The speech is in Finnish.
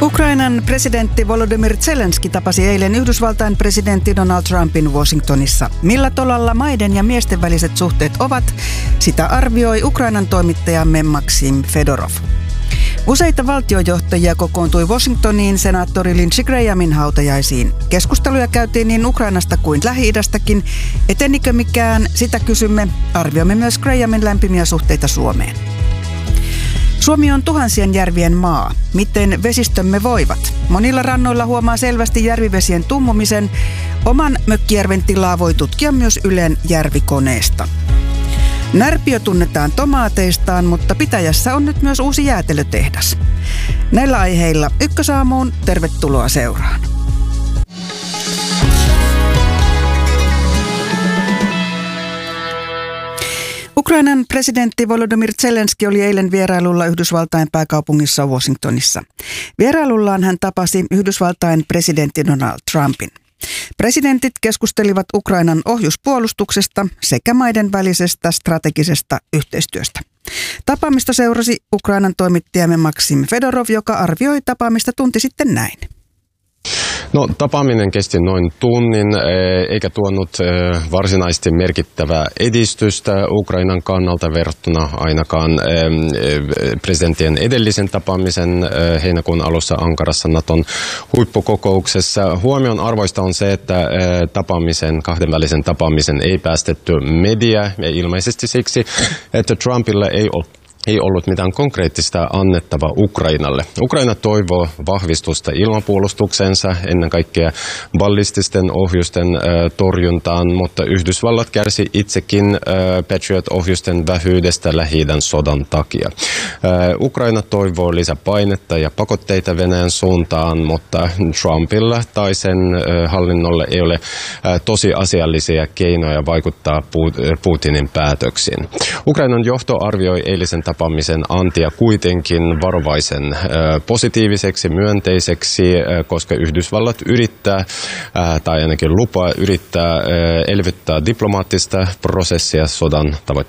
Ukrainan presidentti Volodymyr Zelenski tapasi eilen Yhdysvaltain presidentti Donald Trumpin Washingtonissa. Millä tolalla maiden ja miesten väliset suhteet ovat, sitä arvioi Ukrainan toimittajamme Maksim Fedorov. Useita valtiojohtajia kokoontui Washingtoniin senaattori Lindsey Grahamin hautajaisiin. Keskusteluja käytiin niin Ukrainasta kuin Lähi-idästäkin. Etenikö mikään, sitä kysymme. Arvioimme myös Grahamin lämpimiä suhteita Suomeen. Suomi on tuhansien järvien maa. Miten vesistömme voivat? Monilla rannoilla huomaa selvästi järvivesien tummumisen. Oman mökkijärven tilaa voi tutkia myös Ylen järvikoneesta. Närpiö tunnetaan tomaateistaan, mutta pitäjässä on nyt myös uusi jäätelötehdas. Näillä aiheilla Ykkösaamuun, tervetuloa seuraan. Ukrainan presidentti Volodymyr Zelenski oli eilen vierailulla Yhdysvaltain pääkaupungissa Washingtonissa. Vierailullaan hän tapasi Yhdysvaltain presidentti Donald Trumpin. Presidentit keskustelivat Ukrainan ohjuspuolustuksesta sekä maiden välisestä strategisesta yhteistyöstä. Tapaamista seurasi Ukrainan toimittajamme Maksim Fedorov, joka arvioi tapaamista tunti sitten näin. No, tapaaminen kesti noin tunnin, eikä tuonut varsinaisesti merkittävää edistystä Ukrainan kannalta verrattuna ainakaan presidenttien edellisen tapaamisen heinäkuun alussa Ankarassa Naton huippukokouksessa. Huomion arvoista on se, että kahdenvälisen tapaamisen ei päästetty media, ja ilmeisesti siksi, että Trumpilla ei ollut mitään konkreettista annettavaa Ukrainalle. Ukraina toivoo vahvistusta ilmapuolustuksensa, ennen kaikkea ballististen ohjusten torjuntaan, mutta Yhdysvallat kärsi itsekin Patriot-ohjusten vähyydestä Lähi-idän sodan takia. Ukraina toivoo lisäpainetta ja pakotteita Venäjän suuntaan, mutta Trumpilla tai sen hallinnolle ei ole tosiasiallisia keinoja vaikuttaa Putinin päätöksiin. Ukrainan johto arvioi eilisen tapaamisen antia kuitenkin varovaisen positiiviseksi, myönteiseksi, koska Yhdysvallat yrittää, tai ainakin lupaa yrittää elvyttää diplomaattista prosessia sodan